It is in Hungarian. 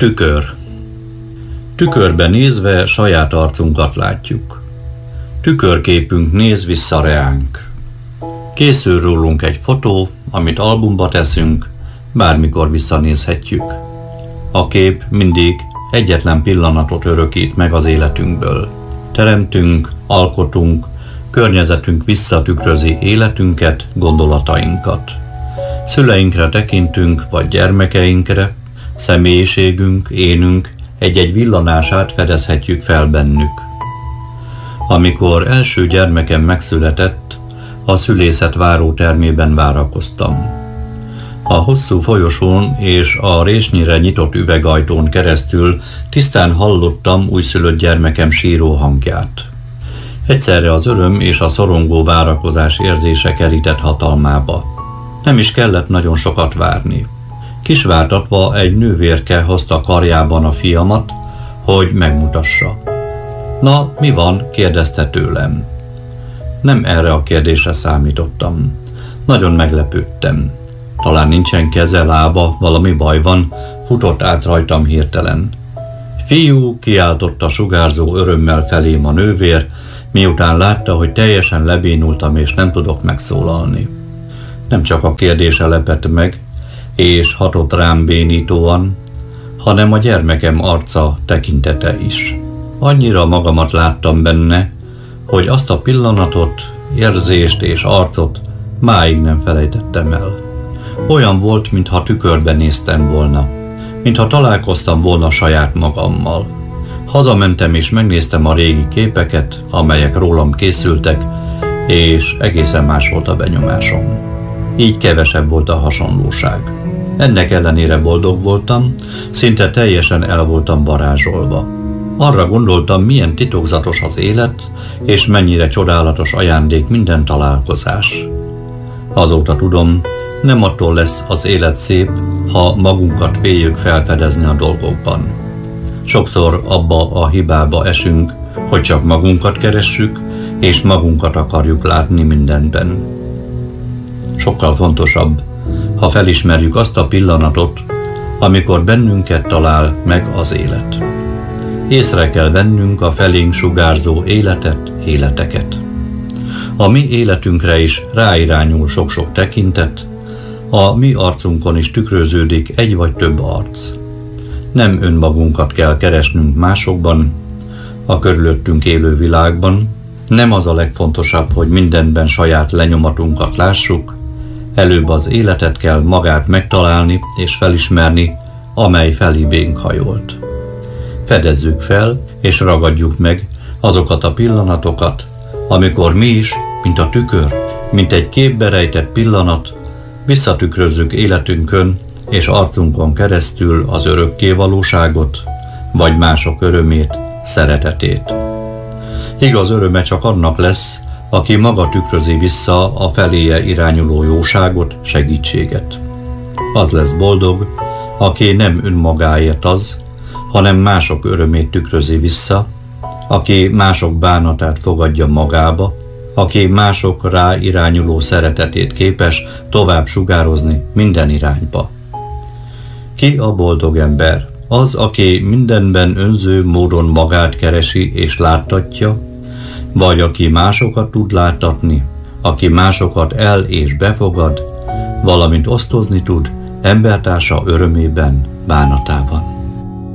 Tükör. Tükörbe nézve saját arcunkat látjuk. Tükörképünk néz vissza reánk. Készül rólunk egy fotó, amit albumba teszünk, bármikor visszanézhetjük. A kép mindig egyetlen pillanatot örökít meg az életünkből. Teremtünk, alkotunk, környezetünk visszatükrözi életünket, gondolatainkat. Szüleinkre tekintünk, vagy gyermekeinkre, személyiségünk, énünk egy-egy villanását fedezhetjük fel bennük. Amikor első gyermekem megszületett, a szülészet várótermében várakoztam. A hosszú folyosón és a résnyire nyitott üvegajtón keresztül tisztán hallottam újszülött gyermekem síró hangját. Egyszerre az öröm és a szorongó várakozás érzése kerített hatalmába. Nem is kellett nagyon sokat várni. Kisvártatva egy nővérke hozta karjában a fiamat, hogy megmutassa. Na, mi van? Kérdezte tőlem. Nem erre a kérdésre számítottam. Nagyon meglepődtem. Talán nincsen keze, lába, valami baj van, futott át rajtam hirtelen. Fiú, kiáltotta sugárzó örömmel felém a nővér, miután látta, hogy teljesen lebénultam és nem tudok megszólalni. Nem csak a kérdése lepett meg, és hatott rám bénítóan, hanem a gyermekem arca, tekintete is. Annyira magamat láttam benne, hogy azt a pillanatot, érzést és arcot máig nem felejtettem el. Olyan volt, mintha tükörbe néztem volna, mintha találkoztam volna saját magammal. Hazamentem és megnéztem a régi képeket, amelyek rólam készültek, és egészen más volt a benyomásom. Így kevesebb volt a hasonlóság. Ennek ellenére boldog voltam, szinte teljesen el voltam varázsolva. Arra gondoltam, milyen titokzatos az élet, és mennyire csodálatos ajándék minden találkozás. Azóta tudom, nem attól lesz az élet szép, ha magunkat féljük felfedezni a dolgokban. Sokszor abba a hibába esünk, hogy csak magunkat keressük, és magunkat akarjuk látni mindenben. Sokkal fontosabb, ha felismerjük azt a pillanatot, amikor bennünket talál meg az élet. Észre kell vennünk a felénk sugárzó életeket. A mi életünkre is ráirányul sok-sok tekintet, a mi arcunkon is tükröződik egy vagy több arc. Nem önmagunkat kell keresnünk másokban, a körülöttünk élő világban, nem az a legfontosabb, hogy mindenben saját lenyomatunkat lássuk, előbb az életet kell magát megtalálni és felismerni, amely felébénk hajolt. Fedezzük fel és ragadjuk meg azokat a pillanatokat, amikor mi is, mint a tükör, mint egy képbe rejtett pillanat, visszatükrözzük életünkön és arcunkon keresztül az örökké valóságot, vagy mások örömét, szeretetét. Igaz öröme csak annak lesz, aki maga tükrözi vissza a feléje irányuló jóságot, segítséget. Az lesz boldog, aki nem önmagáért az, hanem mások örömét tükrözi vissza, aki mások bánatát fogadja magába, aki mások rá irányuló szeretetét képes tovább sugározni minden irányba. Ki a boldog ember? Az, aki mindenben önző módon magát keresi és láttatja, vagy aki másokat tud láttatni, aki másokat el és befogad, valamint osztozni tud embertársa örömében, bánatában.